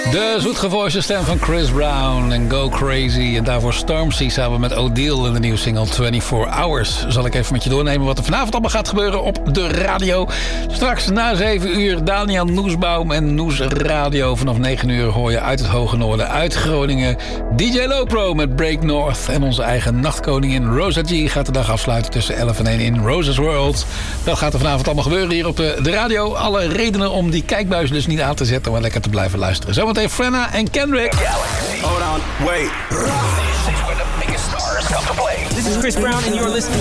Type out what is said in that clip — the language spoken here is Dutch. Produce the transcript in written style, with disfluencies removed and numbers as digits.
De zoetgevoiste stem van Chris Brown en Go Crazy. En daarvoor Stormzy samen met Odile in de nieuwe single 24 Hours. Zal ik even met je doornemen wat er vanavond allemaal gaat gebeuren op de radio. Straks na 7 uur Daniel Noesbaum en Noes Radio. Vanaf 9 uur hoor je uit het hoge noorden, uit Groningen, DJ Lopro met Break North. En onze eigen nachtkoningin Rosa G gaat de dag afsluiten tussen 11 en 1 in Rosa's World. Dat gaat er vanavond allemaal gebeuren hier op de radio. Alle redenen om die kijkbuis dus niet aan te zetten, maar lekker te blijven luisteren. Zometeen Frenna en Kendrick. Hold on, wait. This is where the biggest stars come to play. This is Chris Brown and you're listening